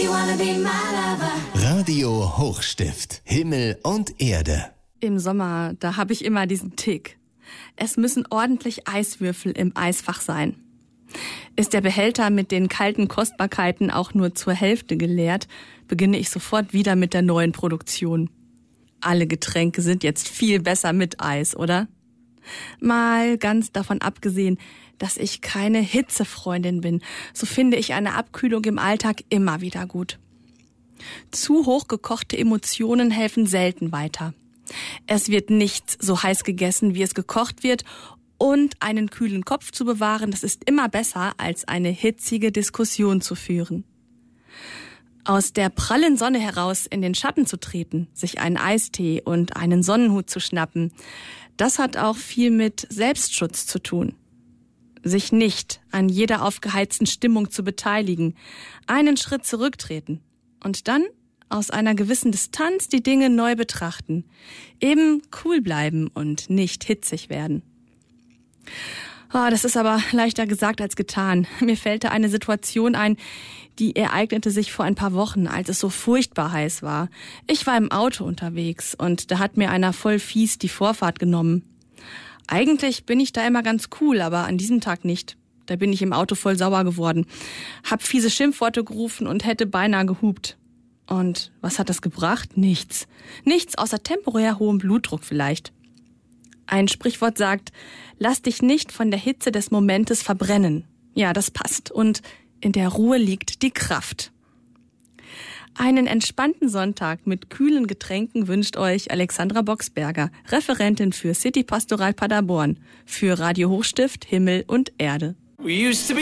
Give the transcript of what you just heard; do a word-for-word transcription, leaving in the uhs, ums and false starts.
Radio Hochstift. Himmel und Erde. Im Sommer, da habe ich immer diesen Tick. Es müssen ordentlich Eiswürfel im Eisfach sein. Ist der Behälter mit den kalten Kostbarkeiten auch nur zur Hälfte geleert, beginne ich sofort wieder mit der neuen Produktion. Alle Getränke sind jetzt viel besser mit Eis, oder? Mal ganz davon abgesehen, dass ich keine Hitzefreundin bin, so finde ich eine Abkühlung im Alltag immer wieder gut. Zu hochgekochte Emotionen helfen selten weiter. Es wird nichts so heiß gegessen, wie es gekocht wird, und einen kühlen Kopf zu bewahren, das ist immer besser, als eine hitzige Diskussion zu führen. Aus der prallen Sonne heraus in den Schatten zu treten, sich einen Eistee und einen Sonnenhut zu schnappen, das hat auch viel mit Selbstschutz zu tun. Sich nicht an jeder aufgeheizten Stimmung zu beteiligen, einen Schritt zurücktreten und dann aus einer gewissen Distanz die Dinge neu betrachten, eben cool bleiben und nicht hitzig werden. Oh, das ist aber leichter gesagt als getan. Mir fällt da eine Situation ein, die ereignete sich vor ein paar Wochen, als es so furchtbar heiß war. Ich war im Auto unterwegs und da hat mir einer voll fies die Vorfahrt genommen. Eigentlich bin ich da immer ganz cool, aber an diesem Tag nicht. Da bin ich im Auto voll sauer geworden, hab fiese Schimpfworte gerufen und hätte beinahe gehupt. Und was hat das gebracht? Nichts. Nichts außer temporär hohem Blutdruck vielleicht. Ein Sprichwort sagt, lass dich nicht von der Hitze des Momentes verbrennen. Ja, das passt. Und in der Ruhe liegt die Kraft. Einen entspannten Sonntag mit kühlen Getränken wünscht euch Alexandra Boxberger, Referentin für City Pastoral Paderborn, für Radio Hochstift, Himmel und Erde. We used to be